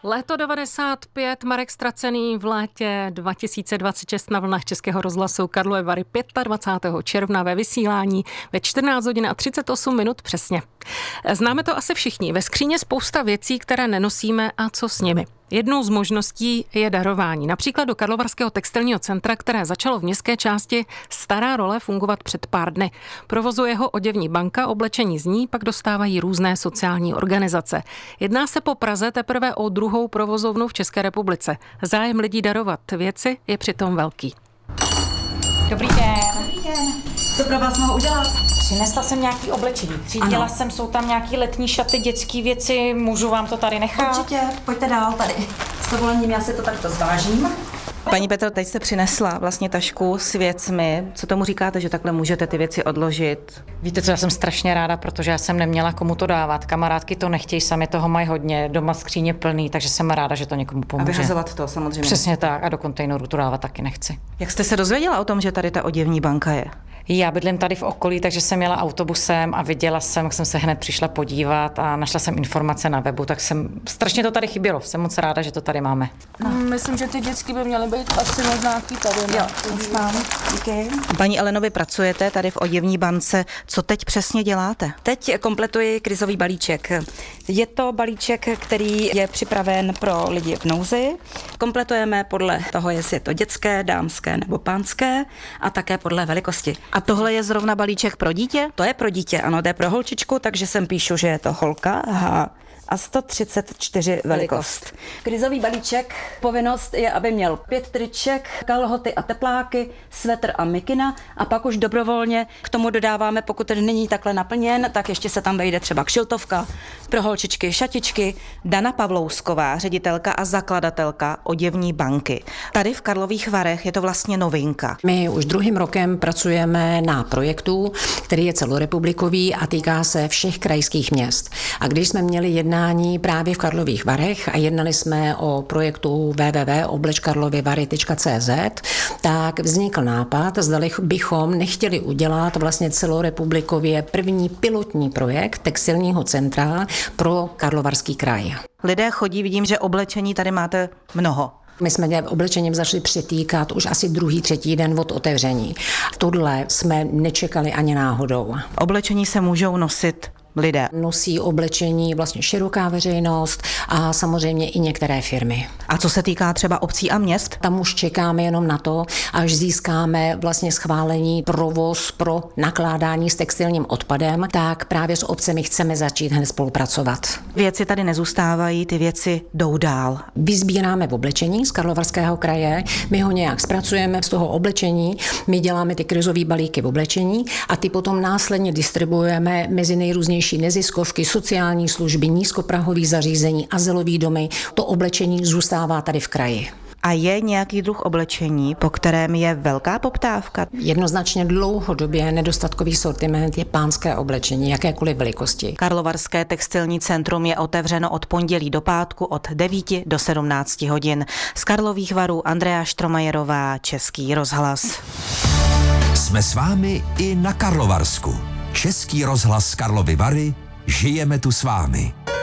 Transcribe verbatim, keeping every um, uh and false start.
Léto devadesát pět, Marek Stracený v létě dva tisíce dvacet šest na vlnách Českého rozhlasu Karlovy Vary dvacátého pátého června ve vysílání ve čtrnáct hodin a třicet osm minut přesně. Známe to asi všichni. Ve skříně spousta věcí, které nenosíme a co s nimi. Jednou z možností je darování. Například do Karlovarského textilního centra, které začalo v městské části Stará Role fungovat před pár dny. Provozuje ho oděvní banka, oblečení z ní pak dostávají různé sociální organizace. Jedná se po Praze teprve o druhou provozovnu v České republice. Zájem lidí darovat věci je přitom velký. Dobrý den. Dobrý den. Co pro vás mohu udělat? Přinesla jsem nějaký oblečení. Třídila jsem, jsou tam nějaký letní šaty, dětské věci, můžu vám to tady nechat? Určitě, pojďte dál tady. S dovolením já si to takto zvážím. Paní Petro, teď jste přinesla vlastně tašku s věcmi. Co tomu říkáte, že takhle můžete ty věci odložit? Víte co, já jsem strašně ráda, protože já jsem neměla komu to dávat. Kamarádky to nechtějí, sami toho mají hodně, doma skříně plný, takže jsem ráda, že to někomu pomůže. A vyhazovat to samozřejmě. Přesně tak, a do kontejneru to dávat taky nechci. Jak jste se dozvěděla o tom, že tady ta oděvní banka je? Já bydlím tady v okolí, takže jsem jela autobusem a viděla jsem, jak jsem se hned přišla podívat a našla jsem informace na webu, tak jsem, strašně to tady chybělo, jsem moc ráda, že to tady máme. No. Myslím, že ty dětský by měly být asi možná tady. Ne? Jo, už mám, díky. Paní Eleno, vy pracujete tady v oděvní bance, co teď přesně děláte? Teď kompletuji krizový balíček. Je to balíček, který je připraven pro lidi v nouzi. Kompletujeme podle toho, jestli je to dětské, dámské nebo pánské a také podle velikosti. A tohle je zrovna balíček pro dítě? To je pro dítě, ano, to je pro holčičku, takže sem píšu, že je to holka. Aha. A sto třicet čtyři velikost. Krizový balíček, povinnost je, aby měl pět triček, kalhoty a tepláky, svetr a mikina a pak už dobrovolně k tomu dodáváme, pokud ten není takhle naplněn, tak ještě se tam vejde třeba kšiltovka, pro holčičky šatičky. Dana Pavlousková, ředitelka a zakladatelka oděvní banky. Tady v Karlových Varech je to vlastně novinka. My už druhým rokem pracujeme na projektu, který je celorepublikový a týká se všech krajských měst. A když jsme měli jedna jednání právě v Karlových Varech a jednali jsme o projektu w w w tečka obleč karlovy vary tečka c z, tak vznikl nápad, zdali bychom nechtěli udělat vlastně celorepublikově první pilotní projekt textilního centra pro Karlovarský kraj. Lidé chodí, vidím, že oblečení tady máte mnoho. My jsme oblečením začali přetýkat už asi druhý, třetí den od otevření. Tohle jsme nečekali ani náhodou. Oblečení se můžou nosit lidé. Nosí oblečení vlastně široká veřejnost a samozřejmě i některé firmy. A co se týká třeba obcí a měst? Tam už čekáme jenom na to, až získáme vlastně schválení provoz pro nakládání s textilním odpadem, tak právě s obcemi chceme začít hned spolupracovat. Věci tady nezůstávají, ty věci jdou dál. Vyzbíráme oblečení z Karlovarského kraje, my ho nějak zpracujeme z toho oblečení, my děláme ty krizové balíky v oblečení a ty potom následně distribuujeme mezi nejrůznější neziskovky, sociální služby, nízkoprahový zařízení, azylový domy. To oblečení zůstává tady v kraji. A je nějaký druh oblečení, po kterém je velká poptávka? Jednoznačně dlouhodobě nedostatkový sortiment je pánské oblečení, jakékoliv velikosti. Karlovarské textilní centrum je otevřeno od pondělí do pátku od devíti do sedmnácti hodin. Z Karlových Varů Andrea Štromajerová, Český rozhlas. Jsme s vámi i na Karlovarsku. Český rozhlas Karlovy Vary, žijeme tu s vámi.